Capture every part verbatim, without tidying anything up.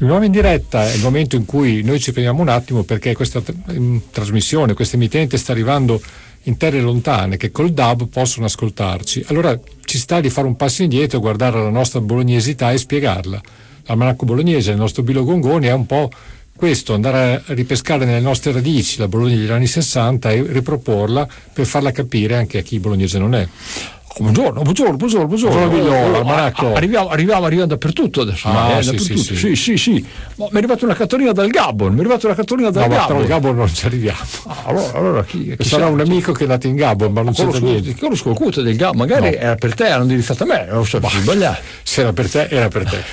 Il nuovo in diretta è il momento in cui noi ci fermiamo un attimo, perché questa t- trasmissione, questa emittente sta arrivando in terre lontane che col D A B possono ascoltarci. Allora ci sta di fare un passo indietro, guardare la nostra bolognesità e spiegarla. L'almanacco bolognese, il nostro Bilo Gongoni, è un po' questo, andare a ripescare nelle nostre radici la Bologna degli anni sessanta e riproporla per farla capire anche a chi bolognese non è. Oh, buongiorno, buongiorno, buongiorno, buongiorno. buongiorno oh, oh, arriviamo, arriviamo, arriviamo dappertutto adesso. Ah, eh, sì, dappertutto. sì, sì, sì, sì. Ma mi è arrivata una cartolina dal Gabon, mi è arrivata una cartolina dal no, Gabon. Ma Gabon non ci arriviamo. Ah, allora, allora chi, chi sarà sa? un amico che è nato in Gabon, ma non c'è niente. Conosco qualcuno del Gabon, magari no. era per te, hanno indirizzato a me, non so, sbagliato. Se era per te, era per te.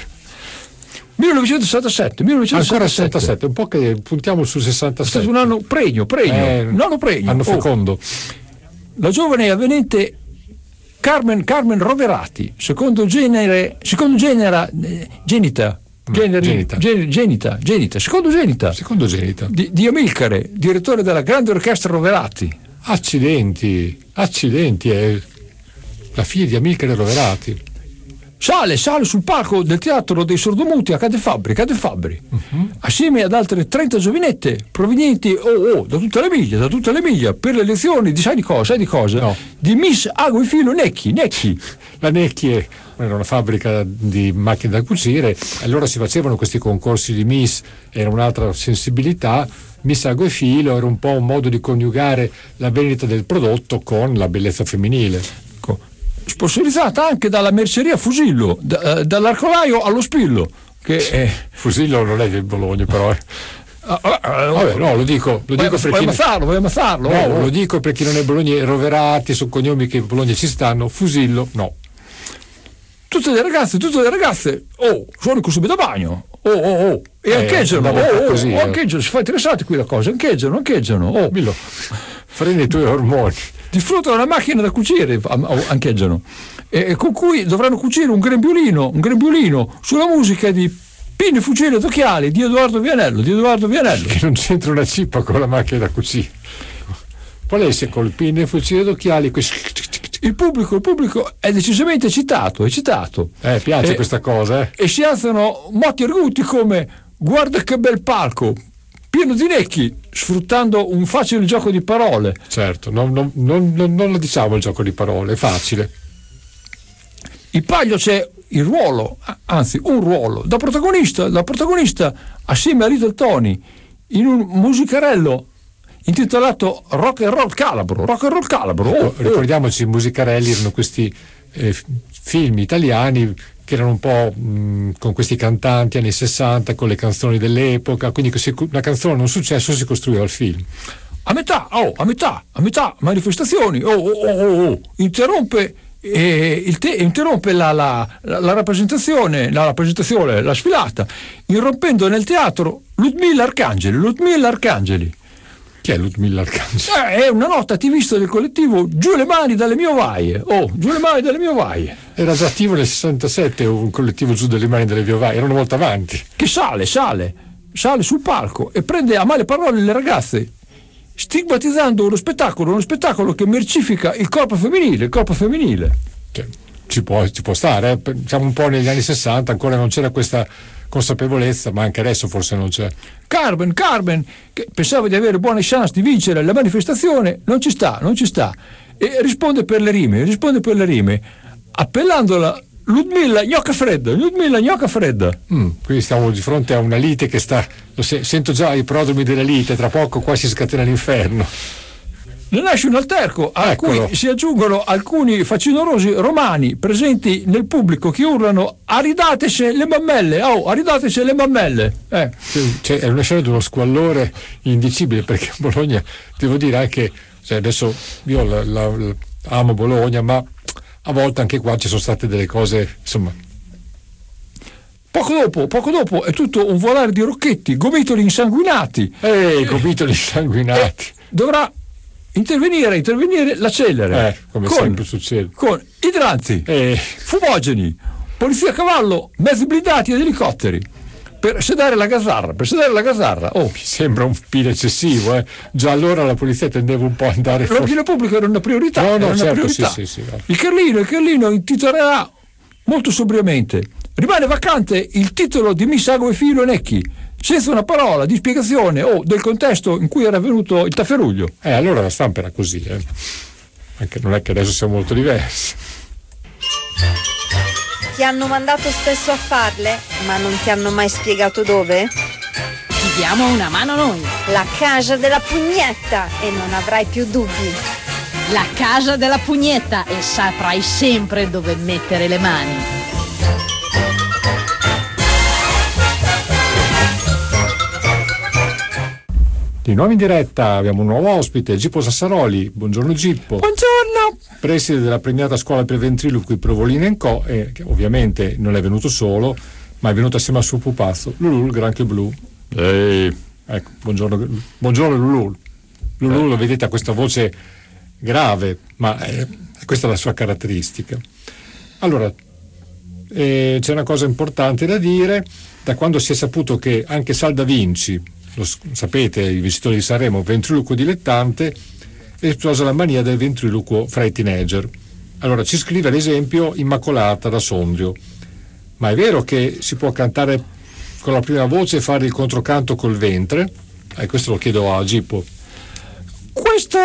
millenovecentosessantasette, millenovecentosessantasette. Ancora sessantasette, un po' che puntiamo sul sessantasette. È stato un anno pregno, pregno, eh, un anno pregno. Anno oh. fecondo. La giovane e avvenente Carmen, Carmen Roverati, secondo genere, secondo genera, eh, genita, generi, genita. Gen, genita, genita, secondo genita, secondo genita. Di, di Amilcare, direttore della grande orchestra Roverati. Accidenti, accidenti, è la figlia di Amilcare Roverati. Sale, sale sul palco del teatro dei sordomuti a Cadefabbri, Cadefabbri, uh-huh. assieme ad altre trenta giovinette provenienti oh, oh, da tutte le miglia, da tutte le miglia, per le lezioni di sai di cosa, sai di cosa? No. Di Miss Ago e Filo Necchi, Necchi. La Necchi era una fabbrica di macchine da cucire, allora si facevano questi concorsi di Miss, era un'altra sensibilità. Miss Ago e Filo era un po' un modo di coniugare la vendita del prodotto con la bellezza femminile. Sponsorizzata anche dalla merceria Fusillo, da, dall'arcolaio allo Spillo. Che è... Fusillo non è del Bologna, però. Eh. Ah, ah, ah, Vabbè, no, lo dico, lo dico per chi. Vogliamo farlo, vogliamo farlo. No, oh. lo dico per chi non è Bologna, Roverati, sono cognomi che in Bologna ci stanno, Fusillo, no. Tutte le ragazze, tutte le ragazze, oh, sono i costumi da bagno. Oh, oh, oh. E eh, ancheggiano, oh, così, oh, eh. ancheggiano, si fa interessante qui la cosa, ancheggiano, ancheggiano. Oh. Milo, freni i tuoi ormoni. Disfruttano la macchina da cucire, ancheggiano, e con cui dovranno cucire un grembiulino, un grembiulino sulla musica di Pinne, Fucile ed Occhiali di Edoardo Vianello, di Edoardo Vianello. Che non c'entra una cippa con la macchina da cucire. Poi lei si col Pinne, Fucile ed Occhiali. Il pubblico, il pubblico è decisamente eccitato, eccitato. Eh, piace e, questa cosa, eh. E si alzano motti arguti come guarda che bel palco, pieno di necchi, sfruttando un facile gioco di parole. Certo, non, non, non, non lo diciamo il gioco di parole, è facile. In palio c'è il ruolo, anzi un ruolo, da protagonista, da protagonista assieme a Little Tony, in un musicarello intitolato Rock and Roll Calabro, Rock and Roll Calabro. Oh, ricordiamoci, i musicarelli erano questi eh, film italiani che erano un po' mh, con questi cantanti anni sessanta, con le canzoni dell'epoca, quindi una canzone non successo si costruiva il film. A metà, oh, a metà, a metà manifestazioni, oh, oh, oh, oh, interrompe, eh, il te- interrompe la, la, la, la rappresentazione, la rappresentazione, la sfilata, irrompendo nel teatro Ludmilla Arcangeli, Ludmilla Arcangeli. Chi è Ludmilla Arcangeli? Eh, è una nota attivista del collettivo Giù le mani dalle mie ovaie. Oh, giù le mani dalle mie ovaie. Era già attivo nel sessantasette un collettivo Giù dalle mani dalle mie ovaie, erano molto avanti. Che sale, sale, sale sul palco e prende a male parole le ragazze, stigmatizzando uno spettacolo, uno spettacolo che mercifica il corpo femminile, il corpo femminile. Cioè, ci può, ci può stare, eh? Siamo un po' negli anni sessanta, ancora non c'era questa consapevolezza, ma anche adesso forse non c'è. Carmen, Carmen, che pensava di avere buone chance di vincere la manifestazione, non ci sta, non ci sta. E risponde per le rime, risponde per le rime, appellandola Ludmilla gnocca fredda, Ludmilla gnocca fredda. Mm, quindi stiamo di fronte a una lite che sta, lo se, sento già i prodromi della lite, tra poco qua si scatena l'inferno. Ne nasce un alterco a Eccolo. cui si aggiungono alcuni facinorosi romani presenti nel pubblico che urlano aridateci le mammelle, oh, aridateci le mammelle. Eh. Cioè, è una scena di uno squallore indicibile, perché Bologna, devo dire anche, cioè adesso io la, la, la, amo Bologna, ma a volte anche qua ci sono state delle cose, insomma. Poco dopo, poco dopo è tutto un volare di rocchetti, gomitoli insanguinati. Ehi, gomitoli insanguinati. Eh, dovrà intervenire, intervenire la Celere. Eh, come con, sempre succede. Con idranti, eh. fumogeni, polizia a cavallo, mezzi blindati ed elicotteri. Per sedare la gazzarra, per sedare la gazzarra. Oh. Mi sembra un pilo eccessivo, eh. Già allora la polizia tendeva un po' a andare fuori. L'ordine pubblico era una priorità. No, no, era una certo, priorità. Sì, sì, sì, no. Il Carlino, il Carlino intitolerà molto sobriamente rimane vacante il titolo di Missago e Filo Necchi, senza una parola di spiegazione o del contesto in cui era venuto il tafferuglio. Eh, allora la stampa era così, eh. Anche non è che adesso siamo molto diversi. Ti hanno mandato spesso a farle, ma non ti hanno mai spiegato dove? Ti diamo una mano noi. La casa della pugnetta e non avrai più dubbi. La casa della pugnetta e saprai sempre dove mettere le mani. Di nuovo in diretta abbiamo un nuovo ospite, Gippo Sassaroli. Buongiorno Gippo. Buongiorno. Preside della premiata scuola per ventriloqui Provolina and Co, e che ovviamente non è venuto solo, ma è venuto assieme al suo pupazzo Lulù, il granchio blu. Ehi. Ecco, buongiorno, buongiorno Lulù. Lulù, eh. Lo vedete, ha questa voce grave, ma è, questa è la sua caratteristica. Allora, eh, c'è una cosa importante da dire: da quando si è saputo che anche Sal da Vinci, lo sapete, il vincitore di Sanremo, ventriloquo dilettante, esplosa la mania del ventriloquo fra i teenager. Allora ci scrive ad esempio Immacolata da Sondrio: ma è vero che si può cantare con la prima voce e fare il controcanto col ventre? Eh, questo lo chiedo a Gippo. Questo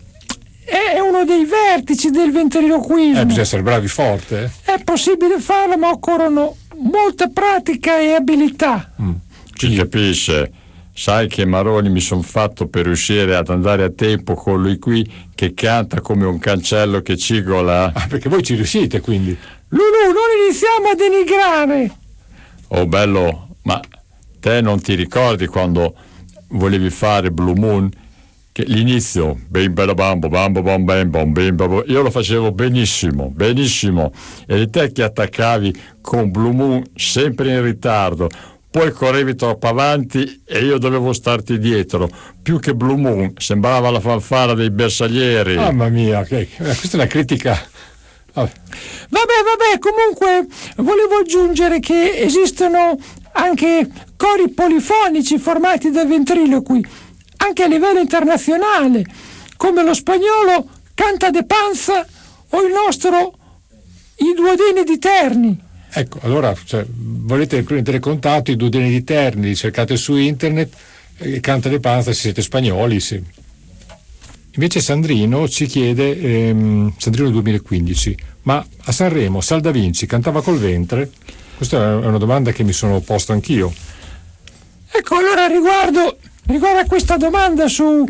è uno dei vertici del ventriloquismo. Eh, bisogna essere bravi forte. Eh? È possibile farlo, ma occorrono molta pratica e abilità. Mm. Ci capisce. Sai che maroni mi son fatto per riuscire ad andare a tempo con lui qui che canta come un cancello che cigola? Ah, perché voi ci riuscite, quindi. Lulù, non iniziamo a denigrare. Oh bello, ma te non ti ricordi quando volevi fare Blue Moon? Che l'inizio, bim bada bambo, bambo bam bam bam bim bam, io lo facevo benissimo, benissimo, e te che attaccavi con Blue Moon sempre in ritardo, poi correvi troppo avanti e io dovevo starti dietro. Più che Blue Moon sembrava la fanfara dei bersaglieri. Mamma mia, che, questa è una critica. Vabbè. vabbè vabbè comunque volevo aggiungere che esistono anche cori polifonici formati da ventriloqui anche a livello internazionale, come lo spagnolo Canta de Panza o il nostro I Duodeni di Terni. Ecco, allora, cioè, volete prendere contatto, i Duodeni di Terni, li cercate su internet, e Canta de Panza, se siete spagnoli, sì. Invece Sandrino ci chiede, ehm, Sandrino duemilaquindici, ma a Sanremo Sal da Vinci cantava col ventre? Questa è una domanda che mi sono posto anch'io. Ecco, allora riguardo, riguardo a questa domanda su,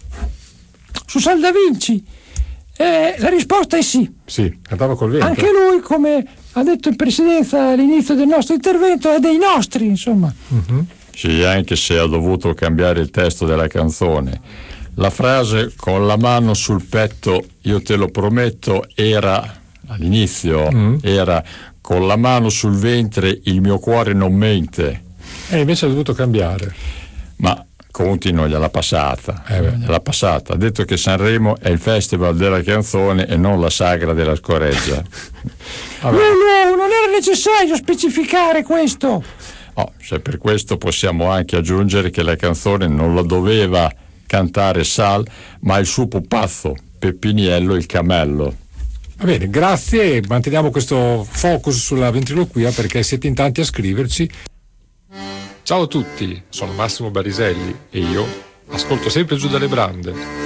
su Sal da Vinci, eh, la risposta è sì. Sì, cantava col ventre. Anche lui, come ha detto in precedenza all'inizio del nostro intervento, è dei nostri, insomma. Uh-huh. Sì, anche se ha dovuto cambiare il testo della canzone. La frase "con la mano sul petto, io te lo prometto" era, all'inizio, mm. era "con la mano sul ventre, il mio cuore non mente". E invece ha dovuto cambiare. Ma Conti non gliel'ha passata, eh beh. gliel'ha passata. Ha detto che Sanremo è il festival della canzone e non la sagra della scoreggia. No, no, non era necessario specificare questo. Oh, se per questo possiamo anche aggiungere che la canzone non la doveva cantare Sal, ma il suo pupazzo Peppiniello il cammello. Va bene, grazie, manteniamo questo focus sulla ventriloquia perché siete in tanti a scriverci. Ciao a tutti, sono Massimo Bariselli e io ascolto sempre Giù dalle Brande.